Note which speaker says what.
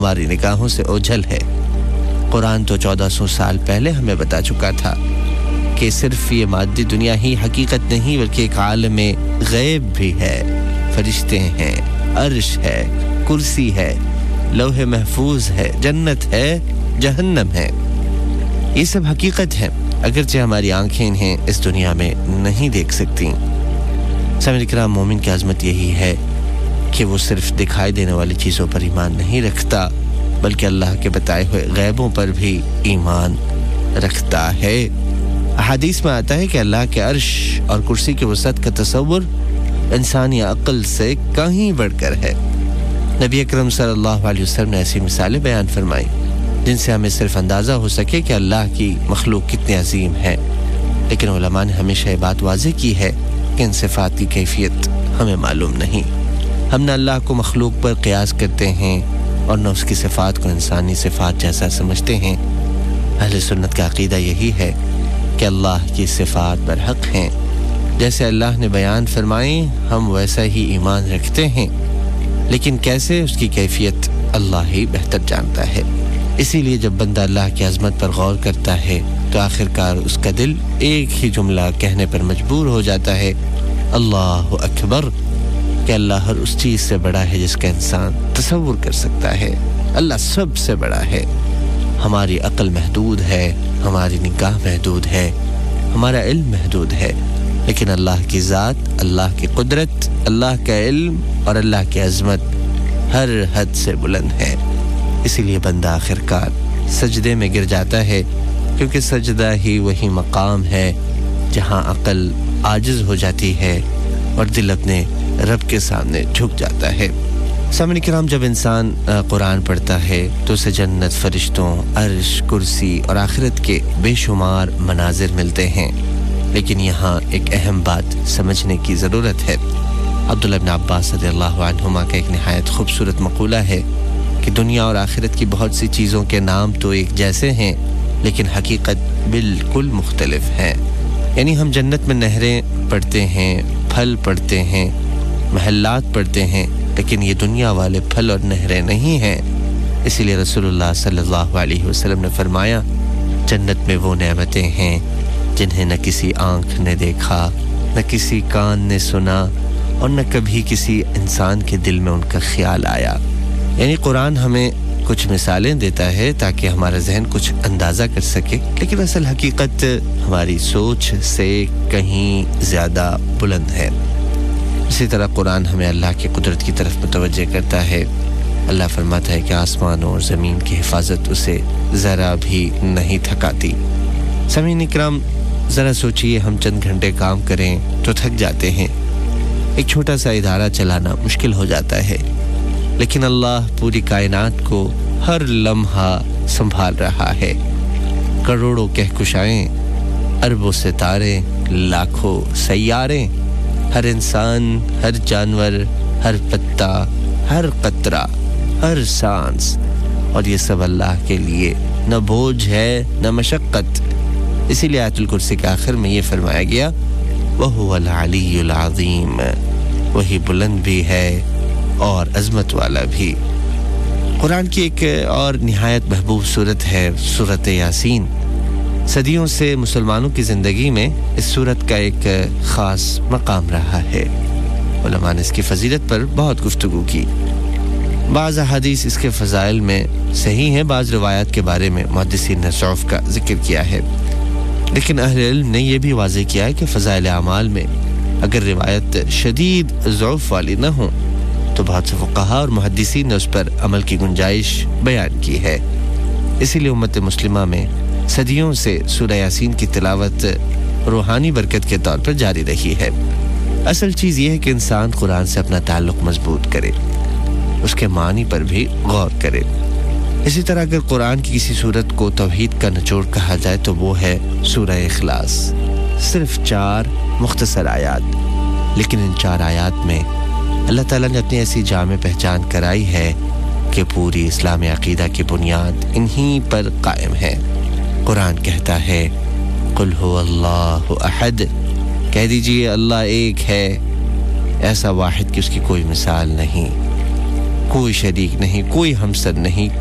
Speaker 1: हमारी निगाहों से ओझल है। कुरान तो 1400 साल पहले हमें बता चुका था कि सिर्फ ये मादी दुनिया ही हकीकत नहीं बल्कि एक आलम गैब भी है। फरिश्ते हैं, अर्श है, कुर्सी है, लौहे महफूज है, जन्नत है, जहन्नम है। ये सब हकीकत है, अगरचे हमारी आंखें इन्हें इस दुनिया में नहीं देख सकती। सामईन किराम, मोमिन की अज़मत यही है कि वो सिर्फ दिखाई देने वाली चीज़ों पर ईमान नहीं रखता बल्कि अल्लाह के बताए हुए गैबों पर भी ईमान रखता है। हदीस में आता है कि अल्लाह के अर्श और कुर्सी की वसअत का तसव्वुर इंसानी अक्ल से कहीं बढ़कर है। नबी अकरम सल्लल्लाहु अलैहि वसल्लम ने ऐसी मिसालें बयान फरमाई जिनसे हमें सिर्फ अंदाज़ा हो सके कि अल्लाह की मखलूक कितनी अजीम है। लेकिन उलमा ने हमेशा ये बात वाज़ेह की है कि इन सिफ़ात की कैफियत हमें मालूम नहीं। हम न अल्लाह को मखलूक पर क़ियास करते हैं और न उसकी सिफ़ात को इंसानी सिफ़ात जैसा समझते हैं। अहले सुन्नत का अक़ीदा यही है कि अल्लाह की सिफ़ात बरहक़ हैं। जैसे अल्लाह ने बयान फरमाई हम वैसा ही ईमान रखते हैं, लेकिन कैसे उसकी कैफियत अल्लाह ही बेहतर जानता है। इसीलिए जब बंदा अल्लाह की अज़मत पर गौर करता है तो आखिरकार उसका दिल एक ही जुमला कहने पर मजबूर हो जाता है, अल्लाहु अकबर, कि अल्लाह हर उस चीज़ से बड़ा है जिसका इंसान तसव्वुर कर सकता है। अल्लाह सबसे बड़ा है। हमारी अक्ल महदूद है, हमारी निगाह महदूद है, हमारा इल्म महदूद है, लेकिन अल्लाह की ज़ात, अल्लाह की कुदरत, अल्लाह का इल्म और अल्लाह की अज़मत हर हद से बुलंद है। इसीलिए बंदा आखिरकार सजदे में गिर जाता है, क्योंकि सजदा ही वही मकाम है जहाँ अक्ल आजिज़ हो जाती है और दिल अपने रब के सामने झुक जाता है। सामईन किराम, जब इंसान कुरान पढ़ता है तो उसे जन्नत, फरिश्तों, अर्श, कुर्सी और आखिरत के बेशुमार मनाजिर मिलते हैं। लेकिन यहाँ एक अहम बात समझने की ज़रूरत है। अब्दुल्लाह इब्न अब्बास रज़ियल्लाहु अन्हुमा का एक निहायत खूबसूरत मक़ूला है कि दुनिया और आखिरत की बहुत सी चीज़ों के नाम तो एक जैसे हैं, लेकिन हकीकत बिल्कुल मुख्तलिफ है। यानी हम जन्नत में नहरें पढ़ते हैं, फल पढ़ते हैं, महल्लात पढ़ते हैं, लेकिन ये दुनिया वाले फल और नहरें नहीं हैं। इसीलिए रसूलुल्लाह सल्लल्लाहु अलैहि वसल्लम ने फरमाया, जन्नत में वो नेमतें हैं जिन्हें न किसी आँख ने देखा, न किसी कान ने सुना और न कभी किसी इंसान के दिल में उनका ख्याल आया। यानी कुरान हमें कुछ मिसालें देता है ताकि हमारा जहन कुछ अंदाज़ा कर सके, लेकिन असल हकीकत हमारी सोच से कहीं ज़्यादा बुलंद है। इसी तरह कुरान हमें अल्लाह की कुदरत की तरफ मुतवज्जे करता है। अल्लाह फरमाता है कि आसमानों और ज़मीन की हिफाजत उसे ज़रा भी नहीं थकाती। सामईन इकराम, ज़रा सोचिए, हम चंद घंटे काम करें तो थक जाते हैं। एक छोटा सा इदारा चलाना मुश्किल हो जाता है, लेकिन अल्लाह पूरी कायनात को हर लम्हा संभाल रहा है। करोड़ों कहकुशाएं, अरबों सितारे, लाखों सैयारे, हर इंसान, हर जानवर, हर पत्ता, हर कतरा, हर सांस, और ये सब अल्लाह के लिए न बोझ है न मशक्क़त। इसीलिए आयतुल कुर्सी के आखिर में ये फरमाया गया, वहुवल अलीयुल अज़ीम, वही बुलंद भी है और अज़मत वाला भी। कुरान की एक और निहायत महबूब सूरत है सूरत यासीन। सदियों से मुसलमानों की ज़िंदगी में इस सूरत का एक ख़ास मकाम रहा है। उलमा ने इसकी फ़जीलत पर बहुत गुफ्तगू की। बाज़ अहादीस इसके फ़ज़ाइल में सही हैं, बाज़ रिवायात के बारे में मुहद्दिसीन ने ज़ौफ़ का ज़िक्र किया है, लेकिन अहले इल्म ने यह भी वाज़ेह किया है कि फ़ज़ाइल आमाल में अगर रिवायत शदीद ज़ौफ़ वाली न हो तो बहुत से फ़ुक़हा और मुहद्दिसीन ने उस पर अमल की गुंजाइश बयान की है। इसीलिए उम्मत मुस्लिमा में सदियों से सूरह यासीन की तिलावत रूहानी बरकत के तौर पर जारी रही है। असल चीज़ यह है कि इंसान कुरान से अपना ताल्लुक़ मजबूत करे, उसके मानी पर भी गौर करे। इसी तरह अगर कुरान की किसी सूरत को तौहीद का निचोड़ कहा जाए तो वो है सूरह इखलास। सिर्फ 4 मुख्तसर आयात, लेकिन इन 4 आयात में अल्लाह ताला ने अपनी ऐसी जामे पहचान कराई है कि पूरी इस्लामी अकीदा की बुनियाद इन्हीं पर कायम है। कुरान कहता है, कुल हुवल्लाहु अहद, कह दीजिए अल्लाह एक है, ऐसा वाहिद कि उसकी कोई मिसाल नहीं। कोई शरीक नहीं, कोई हमसर नहीं,